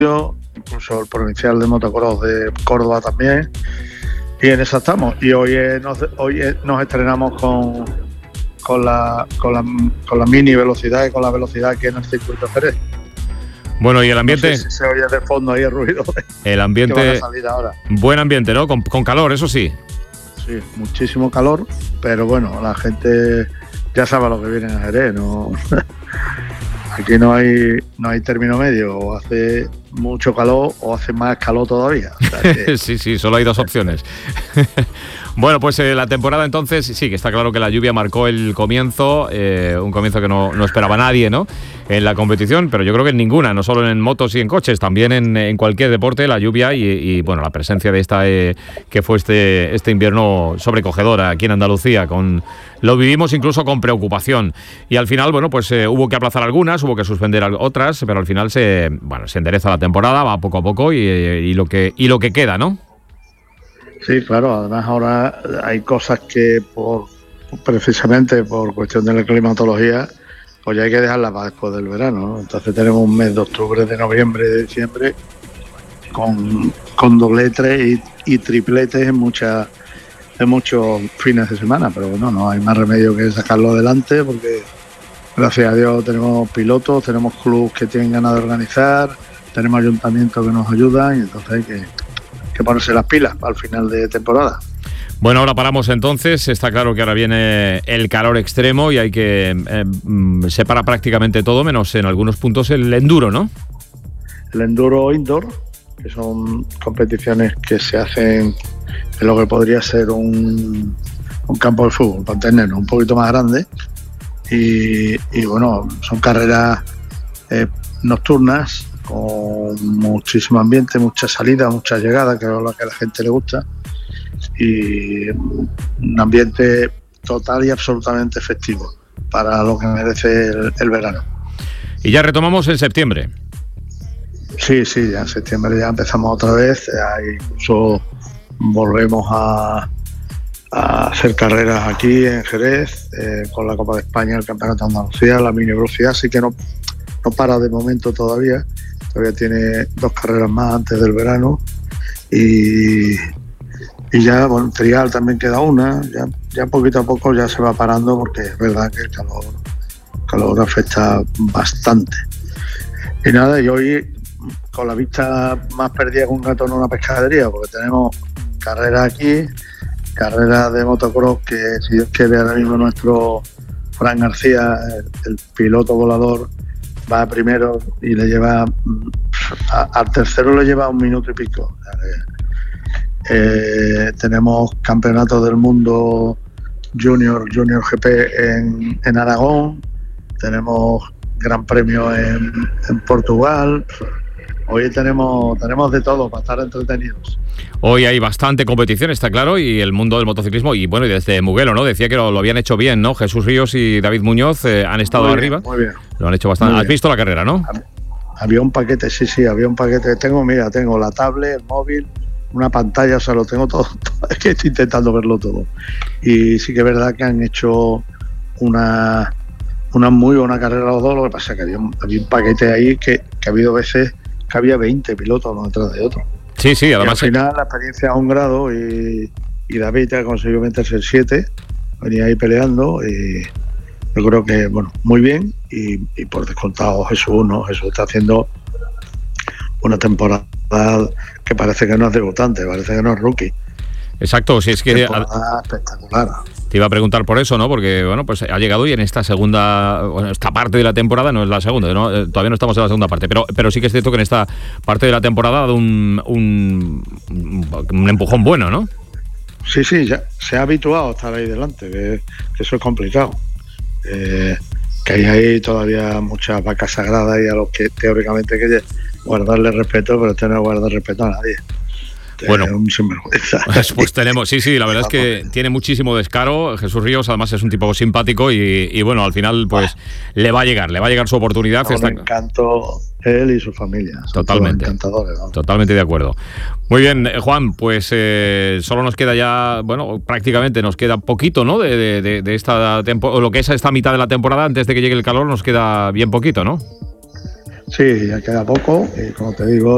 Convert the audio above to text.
incluso el provincial de motocross de Córdoba también, y en esa estamos. Y hoy nos estrenamos con la mini velocidad y con la velocidad que en el circuito Jerez. Bueno, y el ambiente. No sé si se oye de fondo ahí el ruido. El ambiente. Que van a salir ahora. Buen ambiente, ¿no? Con calor, eso sí. Sí, muchísimo calor, pero bueno, la gente ya sabe lo que viene a Jerez, ¿no? Aquí no hay término medio, o hace mucho calor o hace más calor todavía. O sea que... sí, solo hay dos opciones. Bueno, pues la temporada entonces, sí, que está claro que la lluvia marcó el comienzo, un comienzo que no esperaba nadie, ¿no?, en la competición, pero yo creo que en ninguna, no solo en motos y en coches, también en cualquier deporte, la lluvia y bueno, la presencia de esta que fue este invierno sobrecogedora aquí en Andalucía, lo vivimos incluso con preocupación, y al final, bueno, pues hubo que aplazar algunas, hubo que suspender otras, pero al final se endereza la temporada, va poco a poco y lo que queda, ¿no? Sí, claro, además ahora hay cosas que precisamente por cuestión de la climatología, pues ya hay que dejarlas para después del verano, ¿no? Entonces tenemos un mes de octubre, de noviembre, de diciembre, con dobletes y tripletes en muchos fines de semana, pero bueno, no hay más remedio que sacarlo adelante, porque gracias a Dios tenemos pilotos, tenemos clubes que tienen ganas de organizar, tenemos ayuntamientos que nos ayudan, y entonces hay que ponerse las pilas al final de temporada. Bueno, ahora paramos entonces. Está claro que ahora viene el calor extremo y hay que separar prácticamente todo, menos en algunos puntos el enduro, ¿no? El enduro indoor, que son competiciones que se hacen en lo que podría ser un campo de fútbol, para tenerlo un poquito más grande, y bueno, son carreras nocturnas, con muchísimo ambiente, mucha salida, mucha llegada, que es lo que a la gente le gusta, y un ambiente total y absolutamente festivo para lo que merece el verano. Y ya retomamos en septiembre. Sí, ya en septiembre ya empezamos otra vez, incluso volvemos a hacer carreras aquí en Jerez, con la Copa de España, el Campeonato de Andalucía, la mini velocidad, así que no para de momento todavía tiene 2 carreras más antes del verano, y ya, bueno, trial también queda una, ya poquito a poco ya se va parando, porque es verdad que el calor afecta bastante. Y nada, y hoy con la vista más perdida que un gato en una pescadería, porque tenemos carreras aquí, carreras de motocross que, si Dios quiere, ahora mismo nuestro Fran García, el piloto volador, va primero y le lleva al tercero le lleva 1 minuto y pico. Tenemos campeonato del mundo junior GP en Aragón, tenemos gran premio en Portugal. Hoy tenemos de todo para estar entretenidos. Hoy hay bastante competición, está claro, y el mundo del motociclismo, y bueno, y desde Mugello, ¿no? Decía que lo habían hecho bien, ¿no? Jesús Ríos y David Muñoz han estado muy arriba. Muy bien. Lo han hecho bastante. ¿Has visto la carrera, no? Había un paquete, sí, había un paquete. Tengo la tablet, el móvil, una pantalla, o sea, lo tengo todo. Es que estoy intentando verlo todo. Y sí que es verdad que han hecho una muy buena carrera los dos. Lo que pasa es que había un paquete ahí que ha habido veces que había 20 pilotos uno detrás de otro. Sí, además. Y al final la experiencia a 1 grado, y David ha conseguido meterse el 7, venía ahí peleando, y yo creo que, bueno, muy bien, y por descontado Jesús, ¿no? Jesús está haciendo una temporada que parece que no es debutante, parece que no es rookie. Exacto, si es que espectacular. Te iba a preguntar por eso, ¿no? Porque, bueno, pues ha llegado y en esta esta parte de la temporada, no es la segunda, ¿no? Todavía no estamos en la segunda parte, pero sí que es cierto que en esta parte de la temporada ha dado un empujón bueno, ¿no? Sí, ya se ha habituado a estar ahí delante, que eso es complicado. Que hay ahí todavía muchas vacas sagradas, y a los que teóricamente hay que guardarle respeto, pero este no guarda respeto a nadie. Bueno, un sinvergüenza. Pues tenemos, sí, la verdad es que tiene muchísimo descaro. Jesús Ríos, además, es un tipo simpático y bueno, al final, pues le va a llegar su oportunidad. Me encantó él y su familia. Totalmente. Encantadores, ¿no? Totalmente de acuerdo. Muy bien, Juan, pues solo nos queda ya, bueno, prácticamente nos queda poquito, ¿no? De esta temporada, lo que es esta mitad de la temporada, antes de que llegue el calor, nos queda bien poquito, ¿no? Sí, ya queda poco, y como te digo,